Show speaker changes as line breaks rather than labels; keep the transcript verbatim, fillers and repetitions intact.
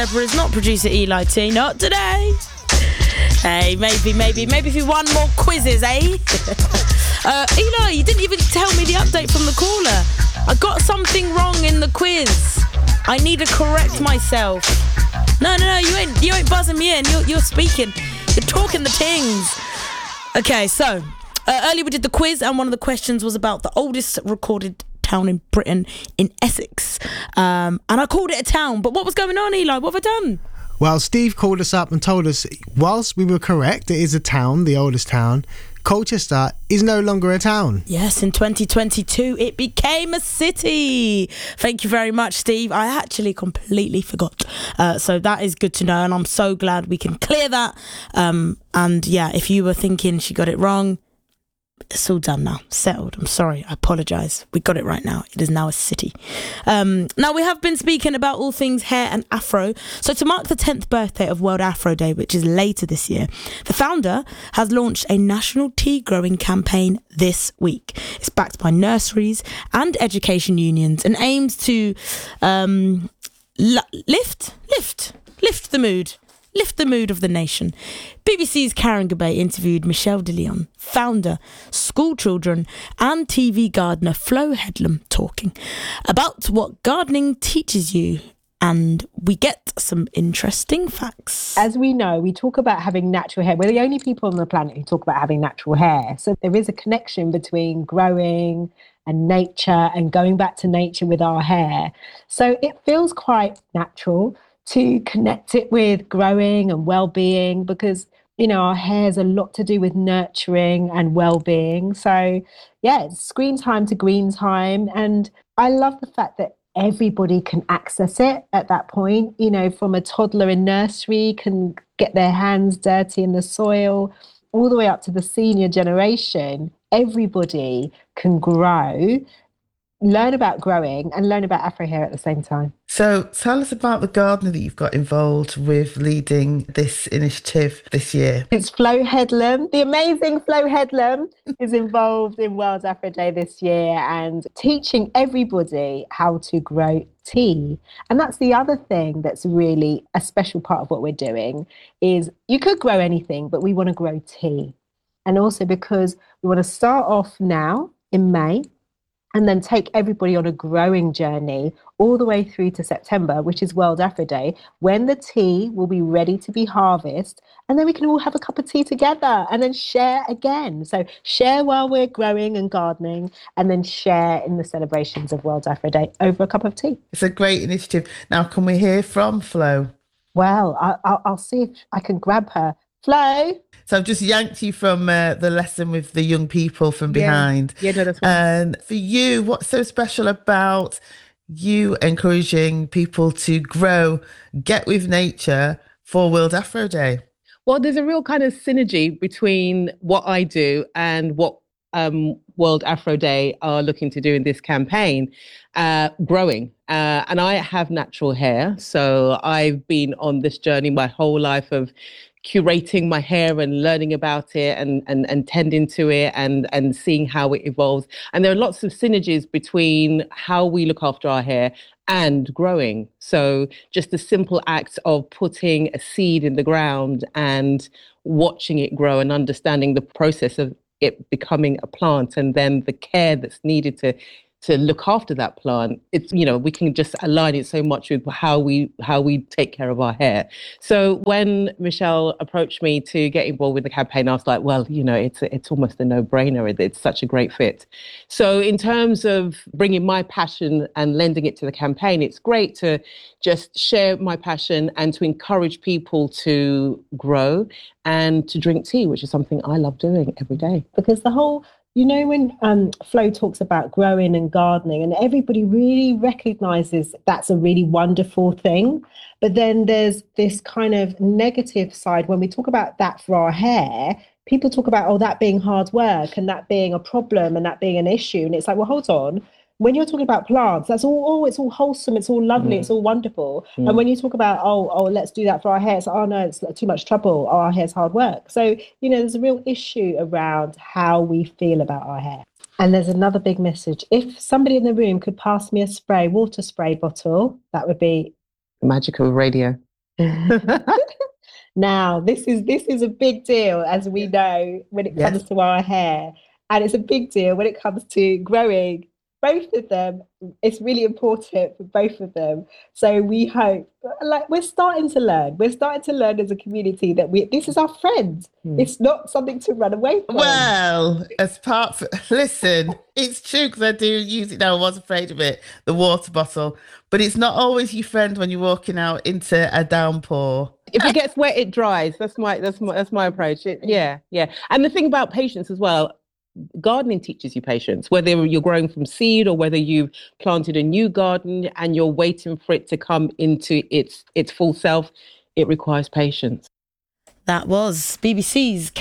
Deborah is not producer Eli T, not today. Hey, maybe, maybe, maybe if you won more quizzes, eh? uh, Eli, you didn't even tell me the update from the caller. I got something wrong in the quiz. I need to correct myself. No, no, no, you ain't, you ain't buzzing me in. You're, you're speaking. You're talking the things. Okay, so uh, earlier we did the quiz, and one of the questions was about the oldest recorded town in Britain, in Essex. Um, and I called it a town. But what was going on, Eli? What have I done?
Well, Steve called us up and told us, whilst we were correct, it is a town, the oldest town, Colchester is no longer a town.
Yes, in twenty twenty-two, it became a city. Thank you very much, Steve. I actually completely forgot. Uh, so that is good to know, and I'm so glad we can clear that. Um, and yeah, if you were thinking she got it wrong, it's all done now, settled. I'm sorry, I apologise. We got it right now. It is now a city. Um, now, we have been speaking about all things hair and afro. So to mark the tenth birthday of World Afro Day, which is later this year, the founder has launched a national tea growing campaign this week. It's backed by nurseries and education unions and aims to um, l- lift, lift, lift the mood. Lift the mood of the nation. B B C's Karen Gabay interviewed Michelle de Leon, founder, school children and T V gardener Flo Headlam, talking about what gardening teaches you, and we get some interesting facts.
As we know, we talk about having natural hair. We're the only people on the planet who talk about having natural hair. So there is a connection between growing and nature and going back to nature with our hair. So it feels quite natural to connect it with growing and well-being, because, you know, our hair has a lot to do with nurturing and well-being. So, yeah, it's screen time to green time. And I love the fact that everybody can access it at that point. You know, from a toddler in nursery can get their hands dirty in the soil, all the way up to the senior generation. Everybody can grow, learn about growing and learn about Afro hair at the same time.
So tell us about the gardener that you've got involved with leading this initiative this year.
It's Flo Headlam. The amazing Flo Headlam is involved in World Afro Day this year and teaching everybody how to grow tea. And that's the other thing that's really a special part of what we're doing is you could grow anything, but we want to grow tea. And also because we want to start off now in May, and then take everybody on a growing journey all the way through to September, which is World Afro Day, when the tea will be ready to be harvested. And then we can all have a cup of tea together and then share again. So share while we're growing and gardening, and then share in the celebrations of World Afro Day over a cup of tea.
It's a great initiative. Now, can we hear from Flo?
Well, I, I'll, I'll see if I can grab her. Flo?
So I've just yanked you from uh, the lesson with the young people from behind.
Yeah, yeah no, that's fine.
And for you, what's so special about you encouraging people to grow, get with nature for World Afro Day?
Well, there's a real kind of synergy between what I do and what um, World Afro Day are looking to do in this campaign, uh, growing. Uh, and I have natural hair, so I've been on this journey my whole life of curating my hair and learning about it and, and, and tending to it and, and seeing how it evolves. And there are lots of synergies between how we look after our hair and growing. So just the simple act of putting a seed in the ground and watching it grow and understanding the process of it becoming a plant and then the care that's needed to to look after that plant, it's, you know, we can just align it so much with how we how we take care of our hair. So when Michelle approached me to get involved with the campaign, I was like, well, you know, it's it's almost a no-brainer. It's such a great fit. So in terms of bringing my passion and lending it to the campaign, it's great to just share my passion and to encourage people to grow and to drink tea, which is something I love doing every day.
Because the whole You know, when um, Flo talks about growing and gardening, and everybody really recognises that's a really wonderful thing. But then there's this kind of negative side when we talk about that for our hair. People talk about, oh, that being hard work and that being a problem and that being an issue. And it's like, well, hold on. When you're talking about plants, that's all, oh, it's all wholesome, it's all lovely, mm. it's all wonderful. Mm. And when you talk about, oh, oh, let's do that for our hair, it's like, oh, no, it's too much trouble. Oh, our hair's hard work. So, you know, there's a real issue around how we feel about our hair. And there's another big message. If somebody in the room could pass me a spray, water spray bottle, that would be...
The magic of radio.
Now, this is this is a big deal, as we know, when it comes
Yes.
to our hair, and it's a big deal when it comes to growing. Both of them, it's really important for both of them. So we hope, like we're starting to learn. We're starting to learn as a community that we this is our friend. It's not something to run away from.
Well, as part for, listen, it's true because I do use it now. I was afraid of it, the water bottle, but it's not always your friend when you're walking out into a downpour.
If it gets wet, it dries. That's my that's my that's my approach. It, yeah, yeah. And the thing about patience as well, gardening teaches you patience. Whether you're growing from seed or whether you've planted a new garden and you're waiting for it to come into its its full self, it requires patience.
That was B B C's